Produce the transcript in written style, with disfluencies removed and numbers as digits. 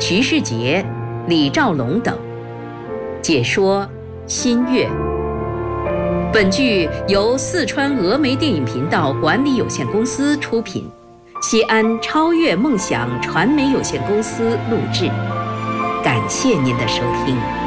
徐世杰、李兆龙等。解说：新月。本剧由四川峨眉电影频道管理有限公司出品，西安超越梦想传媒有限公司录制。感谢您的收听。